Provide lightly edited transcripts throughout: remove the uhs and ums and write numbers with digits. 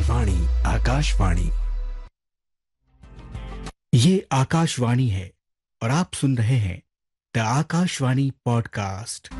आकाशवाणी। ये आकाशवाणी है और आप सुन रहे हैं द आकाशवाणी पॉडकास्ट।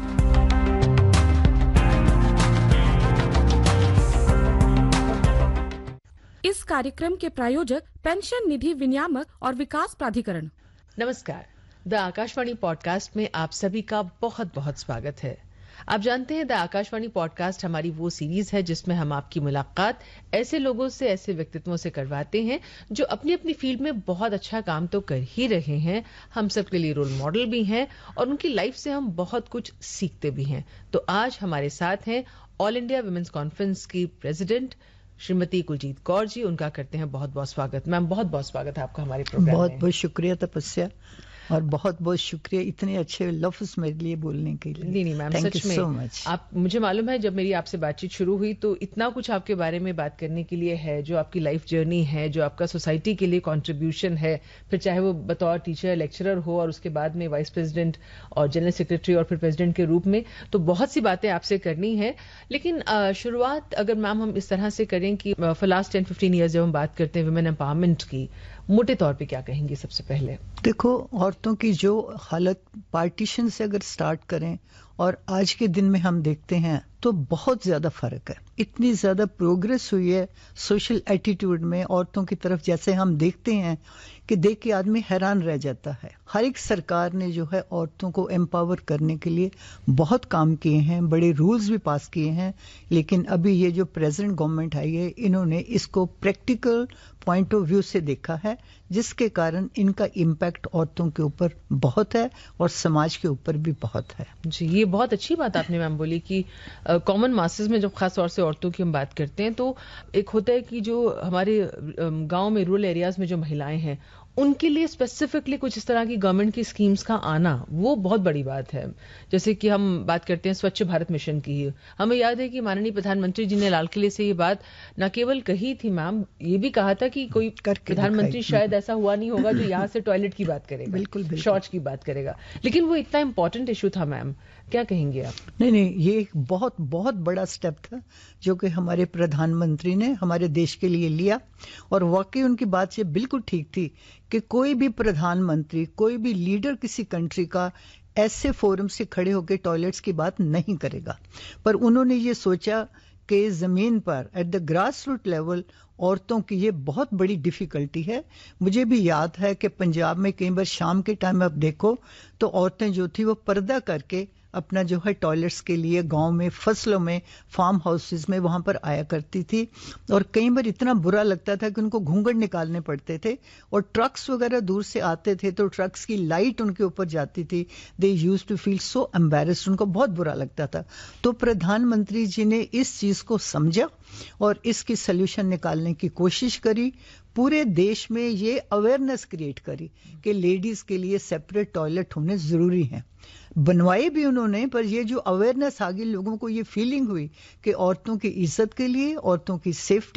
इस कार्यक्रम के प्रायोजक पेंशन निधि विनियामक और विकास प्राधिकरण। नमस्कार, द आकाशवाणी पॉडकास्ट में आप सभी का बहुत बहुत स्वागत है। आप जानते हैं द आकाशवाणी पॉडकास्ट हमारी वो सीरीज है जिसमें हम आपकी मुलाकात ऐसे लोगों से, ऐसे व्यक्तित्वों से करवाते हैं जो अपनी अपनी फील्ड में बहुत अच्छा काम तो कर ही रहे हैं, हम सबके लिए रोल मॉडल भी हैं और उनकी लाइफ से हम बहुत कुछ सीखते भी हैं। तो आज हमारे साथ हैं ऑल इंडिया वुमेन्स कॉन्फ्रेंस की प्रेसिडेंट श्रीमती कुलजीत कौर जी। उनका करते हैं बहुत बहुत स्वागत। मैम, बहुत बहुत स्वागत है आपका हमारे प्रोग्राम में। बहुत बहुत शुक्रिया तपस्या, और बहुत बहुत शुक्रिया इतने अच्छे लफ्ज मेरे लिए बोलने के लिए। नहीं मैम, सच में so much. आप, मुझे मालूम है जब मेरी आपसे बातचीत शुरू हुई तो इतना कुछ आपके बारे में बात करने के लिए है, जो आपकी लाइफ जर्नी है, जो आपका सोसाइटी के लिए कंट्रीब्यूशन है, फिर चाहे वो बतौर टीचर, लेक्चरर हो और उसके बाद में वाइस प्रेसिडेंट और जनरल सेक्रेटरी और फिर प्रेसिडेंट के रूप में, तो बहुत सी बातें आपसे करनी है। लेकिन शुरुआत अगर मैम हम इस तरह से करें कि फॉर लास्ट 10-15 ईयर्स जब हम बात करते हैं वुमेन एम्पावरमेंट की, मोटे तौर पे क्या कहेंगे सबसे पहले? देखो, औरतों की जो हालत पार्टीशन से अगर स्टार्ट करें और आज के दिन में हम देखते हैं तो बहुत ज्यादा फर्क है। इतनी ज्यादा प्रोग्रेस हुई है सोशल एटीट्यूड में औरतों की तरफ, जैसे हम देखते हैं कि देख के आदमी हैरान रह जाता है। हर एक सरकार ने जो है औरतों को एम्पावर करने के लिए बहुत काम किए हैं, बड़े रूल्स भी पास किए हैं। लेकिन अभी ये जो प्रेजेंट गवर्नमेंट आई है, इन्होंने इसको प्रैक्टिकल पॉइंट ऑफ व्यू से देखा है, जिसके कारण इनका इम्पैक्ट औरतों के ऊपर बहुत है और समाज के ऊपर भी बहुत है। जी, ये बहुत अच्छी बात आपने मैम बोली कि कॉमन मासेस में जब खास तौर से औरतों की हम बात करते हैं तो एक होता है कि जो हमारे गांव में, रूरल एरियाज में जो महिलाएं हैं, उनके लिए स्पेसिफिकली कुछ इस तरह की गवर्नमेंट की स्कीम्स का आना, वो बहुत बड़ी बात है। जैसे कि हम बात करते हैं स्वच्छ भारत मिशन की ही, हमें याद है कि माननीय प्रधानमंत्री जी ने लाल किले से ये बात न केवल कही थी मैम, ये भी कहा था कि कोई प्रधानमंत्री शायद ऐसा हुआ नहीं होगा जो यहाँ से टॉयलेट की बात करेगा, बिल्कुल शौच की बात करेगा। लेकिन वो इतना इंपॉर्टेंट इशू था मैम, क्या कहेंगे आप? नहीं, ये एक बहुत बहुत बड़ा स्टेप था जो कि हमारे प्रधानमंत्री ने हमारे देश के लिए लिया। और वाकई उनकी बात ये बिल्कुल ठीक थी कि कोई भी प्रधानमंत्री, कोई भी लीडर किसी कंट्री का ऐसे फोरम से खड़े होकर टॉयलेट्स की बात नहीं करेगा। पर उन्होंने ये सोचा कि जमीन पर at the grass root level औरतों की ये बहुत बड़ी डिफिकल्टी है। मुझे भी याद है कि पंजाब में कई बार शाम के टाइम आप देखो तो औरतें जो थी वो पर्दा करके अपना जो है टॉयलेट्स के लिए गांव में, फसलों में, फार्म हाउसेस में वहां पर आया करती थी। और कई बार इतना बुरा लगता था कि उनको घूंघट निकालने पड़ते थे और ट्रक्स वगैरह दूर से आते थे तो ट्रक्स की लाइट उनके ऊपर जाती थी। They used to feel so embarrassed, उनको बहुत बुरा लगता था। तो प्रधानमंत्री जी ने इस चीज को समझा और इसकी सोल्यूशन निकालने की कोशिश करी। पूरे देश में ये अवेयरनेस क्रिएट करी कि लेडीज के लिए सेपरेट टॉयलेट होने जरूरी हैं। बनवाए भी उन्होंने, पर ये जो अवेयरनेस आ गई, लोगों को ये फीलिंग हुई कि औरतों की इज्जत के लिए, औरतों की सेफ्टी